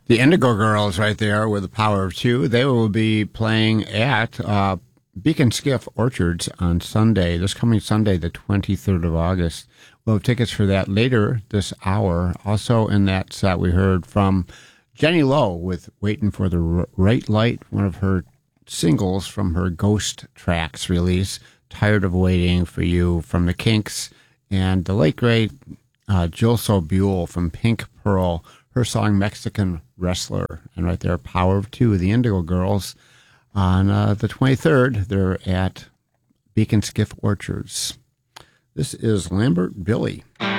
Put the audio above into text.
The Indigo Girls right there with the Power of Two. They will be playing at Beacon Skiff Orchards on Sunday, this coming Sunday, the 23rd of August. We'll have tickets for that later this hour. Also in that set, we heard from Jenny Lowe with Waiting for the Right Light, one of her singles from her Ghost Tracks release, Tired of Waiting for You from the Kinks, and the late great Jill Sobule from Pink Pearl, her song Mexican Wrestler. And right there, Power of Two, the Indigo Girls. On the 23rd, they're at Beacon Skiff Orchards. This is Lambert Billy.